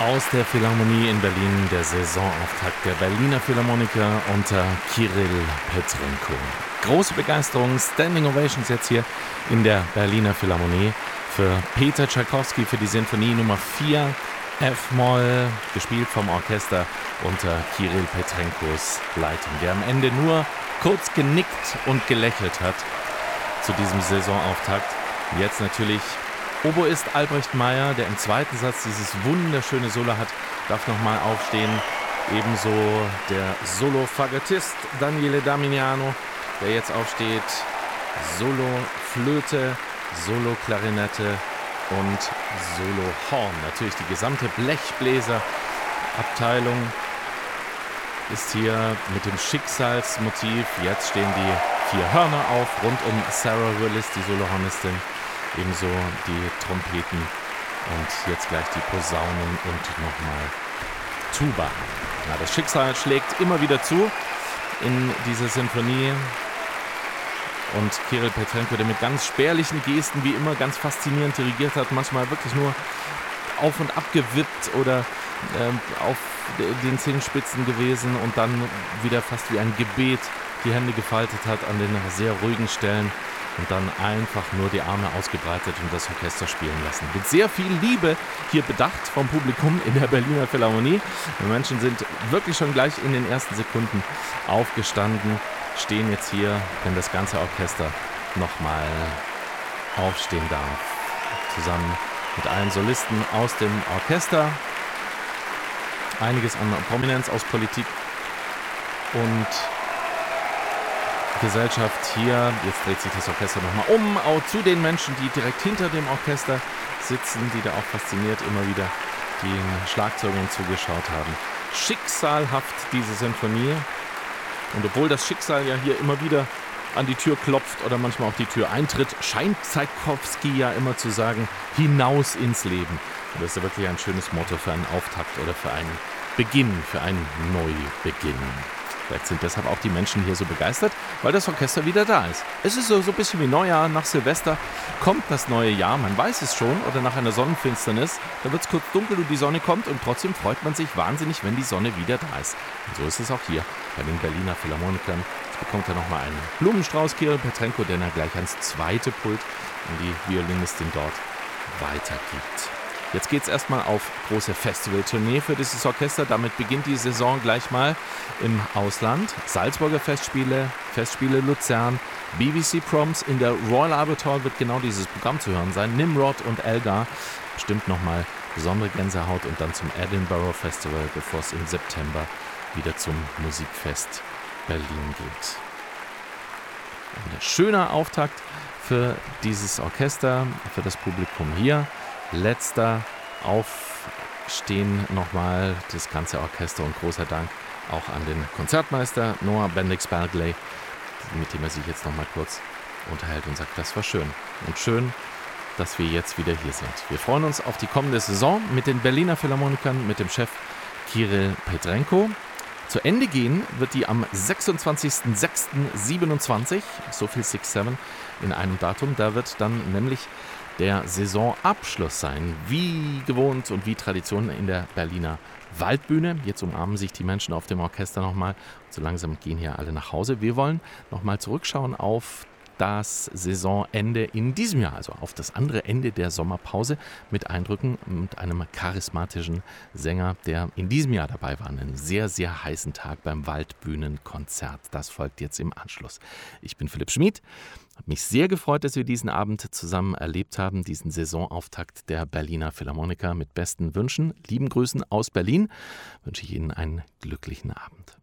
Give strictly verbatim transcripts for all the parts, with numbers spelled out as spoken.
Aus der Philharmonie in Berlin, der Saisonauftakt der Berliner Philharmoniker unter Kirill Petrenko. Große Begeisterung, Standing Ovations jetzt hier in der Berliner Philharmonie für Peter Tschaikowski, für die Sinfonie Nummer vier, F-Moll, gespielt vom Orchester unter Kirill Petrenkos Leitung, der am Ende nur kurz genickt und gelächelt hat zu diesem Saisonauftakt. Jetzt natürlich Oboist Albrecht Meyer, der im zweiten Satz dieses wunderschöne Solo hat, darf nochmal aufstehen. Ebenso der Solo-Fagottist Daniele Damiano, der jetzt aufsteht. Solo-Flöte, Solo-Klarinette und Solo-Horn. Natürlich die gesamte Blechbläserabteilung ist hier mit dem Schicksalsmotiv. Jetzt stehen die vier Hörner auf, rund um Sarah Willis, die Solohornistin. Ebenso die Trompeten und jetzt gleich die Posaunen und nochmal Tuba. Ja, das Schicksal schlägt immer wieder zu in dieser Sinfonie. Und Kirill Petrenko, der mit ganz spärlichen Gesten wie immer ganz faszinierend dirigiert hat, manchmal wirklich nur auf und ab gewippt oder äh, auf den Zehenspitzen gewesen und dann wieder fast wie ein Gebet die Hände gefaltet hat an den sehr ruhigen Stellen. Und dann einfach nur die Arme ausgebreitet und das Orchester spielen lassen. Mit sehr viel Liebe hier bedacht vom Publikum in der Berliner Philharmonie. Die Menschen sind wirklich schon gleich in den ersten Sekunden aufgestanden, stehen jetzt hier, wenn das ganze Orchester nochmal aufstehen darf. Zusammen mit allen Solisten aus dem Orchester. Einiges an Prominenz aus Politik und Gesellschaft hier. Jetzt dreht sich das Orchester nochmal um, auch zu den Menschen, die direkt hinter dem Orchester sitzen, die da auch fasziniert immer wieder den Schlagzeugern zugeschaut haben. Schicksalhaft diese Sinfonie. Und obwohl das Schicksal ja hier immer wieder an die Tür klopft oder manchmal auch die Tür eintritt, scheint Tschaikowski ja immer zu sagen, hinaus ins Leben. Und das ist ja wirklich ein schönes Motto für einen Auftakt oder für einen Beginn, für einen Neubeginn. Vielleicht sind deshalb auch die Menschen hier so begeistert, weil das Orchester wieder da ist. Es ist so, so ein bisschen wie Neujahr, nach Silvester kommt das neue Jahr, man weiß es schon, oder nach einer Sonnenfinsternis, da wird es kurz dunkel und die Sonne kommt und trotzdem freut man sich wahnsinnig, wenn die Sonne wieder da ist. Und so ist es auch hier bei den Berliner Philharmonikern. Jetzt bekommt er nochmal einen Blumenstrauß, Kirill Petrenko, den er gleich ans zweite Pult an die Violinistin dort weitergibt. Jetzt geht es erstmal auf große Festivaltournee für dieses Orchester. Damit beginnt die Saison gleich mal im Ausland. Salzburger Festspiele, Festspiele Luzern, B B C Proms. In der Royal Albert Hall wird genau dieses Programm zu hören sein. Nimrod und Elgar. Bestimmt nochmal besondere Gänsehaut. Und dann zum Edinburgh Festival, bevor es im September wieder zum Musikfest Berlin geht. Ein schöner Auftakt für dieses Orchester, für das Publikum hier. Letzter Aufstehen nochmal das ganze Orchester und großer Dank auch an den Konzertmeister Noah Bendix-Bergley, mit dem er sich jetzt nochmal kurz unterhält und sagt, das war schön. Und schön, dass wir jetzt wieder hier sind. Wir freuen uns auf die kommende Saison mit den Berliner Philharmonikern, mit dem Chef Kirill Petrenko. Zu Ende gehen wird die am sechsundzwanzigsten sechsten siebenundzwanzig, so viel sechs sieben in einem Datum. Da wird dann nämlich der Saisonabschluss sein, wie gewohnt und wie Tradition in der Berliner Waldbühne. Jetzt umarmen sich die Menschen auf dem Orchester nochmal. So langsam gehen hier alle nach Hause. Wir wollen nochmal zurückschauen auf das Saisonende in diesem Jahr, also auf das andere Ende der Sommerpause mit Eindrücken mit einem charismatischen Sänger, der in diesem Jahr dabei war. Einen sehr, sehr heißen Tag beim Waldbühnenkonzert. Das folgt jetzt im Anschluss. Ich bin Philipp Schmid. Hat mich sehr gefreut, dass wir diesen Abend zusammen erlebt haben, diesen Saisonauftakt der Berliner Philharmoniker mit besten Wünschen. Lieben Grüßen aus Berlin. Wünsche ich Ihnen einen glücklichen Abend.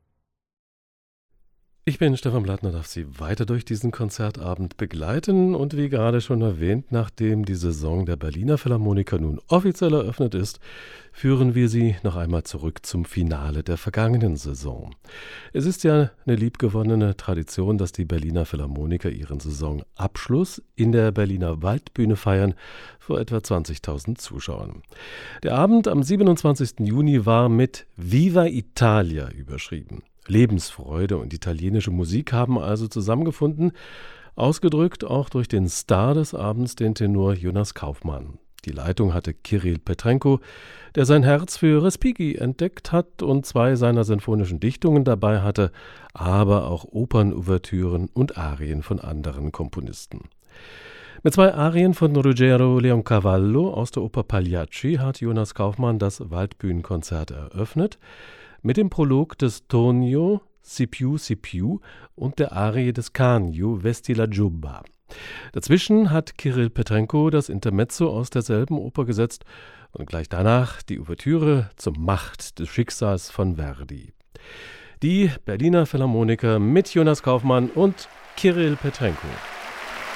Ich bin Stefan Blattner, darf Sie weiter durch diesen Konzertabend begleiten und wie gerade schon erwähnt, nachdem die Saison der Berliner Philharmoniker nun offiziell eröffnet ist, führen wir Sie noch einmal zurück zum Finale der vergangenen Saison. Es ist ja eine liebgewonnene Tradition, dass die Berliner Philharmoniker ihren Saisonabschluss in der Berliner Waldbühne feiern vor etwa zwanzigtausend Zuschauern. Der Abend am siebenundzwanzigsten Juni war mit Viva Italia überschrieben. Lebensfreude und italienische Musik haben also zusammengefunden, ausgedrückt auch durch den Star des Abends, den Tenor Jonas Kaufmann. Die Leitung hatte Kirill Petrenko, der sein Herz für Respighi entdeckt hat und zwei seiner sinfonischen Dichtungen dabei hatte, aber auch Opernouvertüren und Arien von anderen Komponisten. Mit zwei Arien von Ruggero Leoncavallo aus der Oper Pagliacci hat Jonas Kaufmann das Waldbühnenkonzert eröffnet, mit dem Prolog des Tonio Si più si più und der Arie des Canio Vesti la giubba. Dazwischen hat Kirill Petrenko das Intermezzo aus derselben Oper gesetzt und gleich danach die Ouvertüre zur Macht des Schicksals von Verdi. Die Berliner Philharmoniker mit Jonas Kaufmann und Kirill Petrenko.